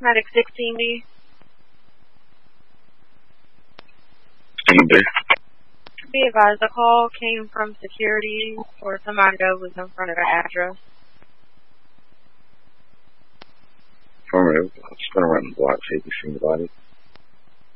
Medic 16B. Be advised, the call came from security or somebody that was in front of the address. Affirmative. I'll spin around the block, see if you see the body.